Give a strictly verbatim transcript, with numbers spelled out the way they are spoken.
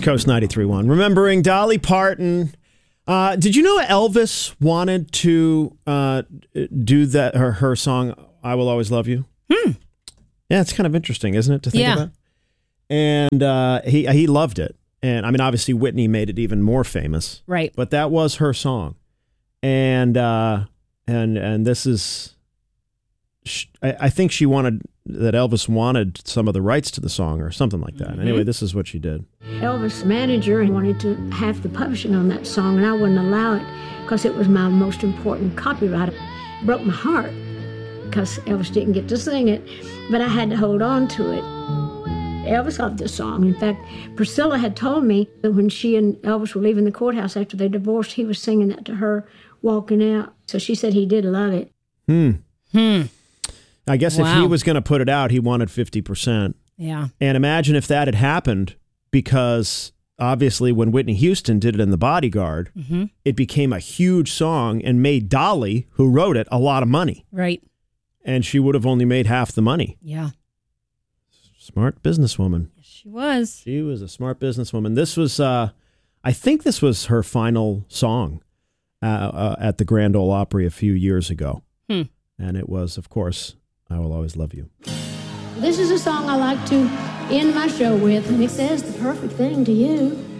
Coast ninety-three point one. Remembering Dolly Parton. Uh, did you know Elvis wanted to uh, do that her, her song, I Will Always Love You? Hmm. Yeah, it's kind of interesting, isn't it, to think yeah. about? And uh, he he loved it. And I mean, obviously, Whitney made it even more famous. Right. But that was her song. And uh, and and this is, I, I think she wanted, that Elvis wanted some of the rights to the song or something like that. Mm-hmm. Anyway, this is what she did. Elvis' manager wanted to have the publishing on that song, and I wouldn't allow it because it was my most important copyright. It broke my heart because Elvis didn't get to sing it, but I had to hold on to it. Elvis loved the song. In fact, Priscilla had told me that when she and Elvis were leaving the courthouse after they divorced, he was singing that to her walking out. So she said he did love it. Hmm. Hmm. I guess wow. if he was going to put it out, he wanted fifty percent. Yeah. And imagine if that had happened, because obviously when Whitney Houston did it in The Bodyguard, mm-hmm. it became a huge song and made Dolly, who wrote it, a lot of money. Right. And she would have only made half the money. Yeah. Smart businesswoman. Yes, she was. She was a smart businesswoman. This was, uh, I think this was her final song uh, uh, at the Grand Ole Opry a few years ago. Hmm. And it was, of course, I Will Always Love You. This is a song I like to end my show with, and it says the perfect thing to you.